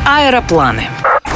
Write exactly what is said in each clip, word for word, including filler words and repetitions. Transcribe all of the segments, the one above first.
Аэропланы.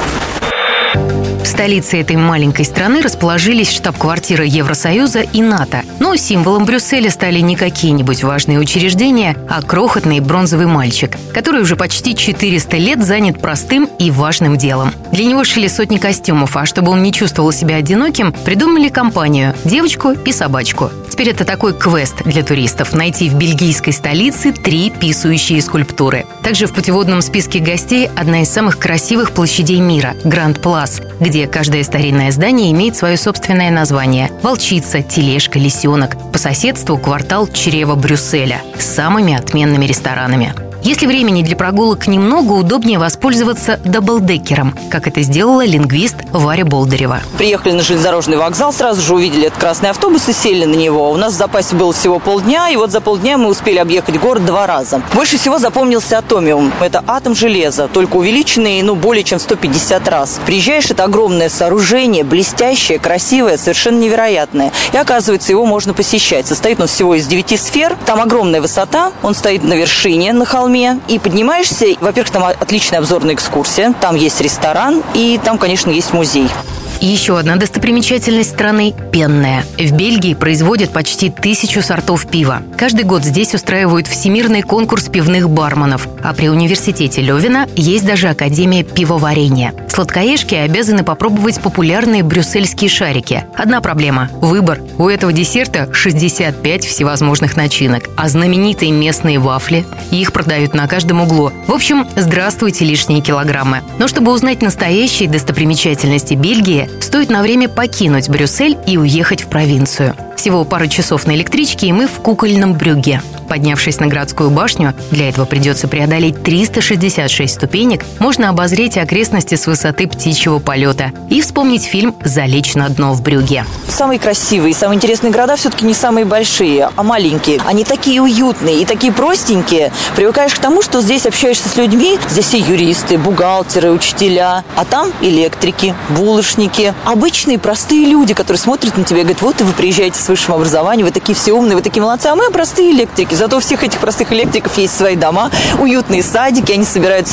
В столице этой маленькой страны расположились штаб-квартира Евросоюза и НАТО. Но символом Брюсселя стали не какие-нибудь важные учреждения, а крохотный бронзовый мальчик, который уже почти четыреста лет занят простым и важным делом. Для него шили сотни костюмов, а чтобы он не чувствовал себя одиноким, придумали компанию «Девочку и собачку». Теперь это такой квест для туристов – найти в бельгийской столице три писающие скульптуры. Также в путеводном списке гостей одна из самых красивых площадей мира – Гранд-Плас, где каждое старинное здание имеет свое собственное название – волчица, тележка, лисенок. По соседству квартал чрева Брюсселя с самыми отменными ресторанами. Если времени для прогулок немного, удобнее воспользоваться даблдекером, как это сделала лингвист Варя Болдырева. Приехали на железнодорожный вокзал, сразу же увидели этот красный автобус и сели на него. У нас в запасе было всего полдня, и вот за полдня мы успели объехать город два раза. Больше всего запомнился Атомиум. Это атом железа, только увеличенный, ну, более чем в сто пятьдесят раз. Приезжаешь, это огромное сооружение, блестящее, красивое, совершенно невероятное. И оказывается, его можно посещать. Состоит он всего из девяти сфер, там огромная высота, он стоит на вершине, на холме. И поднимаешься, во-первых, там отличная обзорная экскурсия, там есть ресторан и там, конечно, есть музей. И еще одна достопримечательность страны – пенная. В Бельгии производят почти тысячу сортов пива. Каждый год здесь устраивают всемирный конкурс пивных барменов. А при университете Лёвена есть даже Академия пивоварения. Сладкоежки обязаны попробовать популярные брюссельские шарики. Одна проблема – выбор. У этого десерта шестьдесят пять всевозможных начинок. А знаменитые местные вафли – их продают на каждом углу. В общем, здравствуйте лишние килограммы. Но чтобы узнать настоящие достопримечательности Бельгии, стоит на время покинуть Брюссель и уехать в провинцию. Всего пару часов на электричке, и мы в кукольном Брюгге. Поднявшись на городскую башню, для этого придется преодолеть триста шестьдесят шесть ступенек, можно обозреть окрестности с высоты птичьего полета и вспомнить фильм «Залечь на дно в Брюгге». Самые красивые, самые интересные города все-таки не самые большие, а маленькие. Они такие уютные и такие простенькие. Привыкаешь к тому, что здесь общаешься с людьми. Здесь все юристы, бухгалтеры, учителя. А там электрики, булочники. Обычные простые люди, которые смотрят на тебя и говорят: вот и вы приезжаете с высшим образованием, вы такие все умные, вы такие молодцы, а мы простые электрики. Зато у всех этих простых электриков есть свои дома, уютные садики, они собираются